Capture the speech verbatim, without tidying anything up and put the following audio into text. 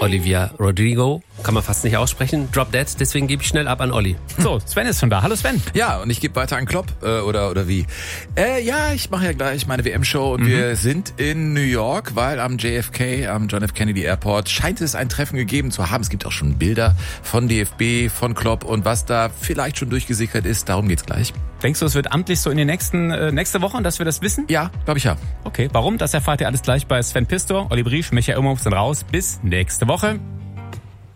Olivia Rodrigo. Kann man fast nicht aussprechen. Drop Dead, deswegen gebe ich schnell ab an Olli. So, Sven ist schon da. Hallo Sven. Ja, und ich gebe weiter an Klopp, äh, oder oder wie? Äh, ja, ich mache ja gleich meine W M-Show und mhm. wir sind in New York, weil am J F K, am John F. Kennedy Airport, scheint es ein Treffen gegeben zu haben. Es gibt auch schon Bilder von D F B, von Klopp und was da vielleicht schon durchgesickert ist. Darum geht's gleich. Denkst du, es wird amtlich so in den nächsten äh, nächste Woche, dass wir das wissen? Ja, glaube ich ja. Okay, warum? Das erfahrt ihr alles gleich bei Sven Pistor, Olli Briesch, Michael Irmhoff sind raus. Bis nächste Woche.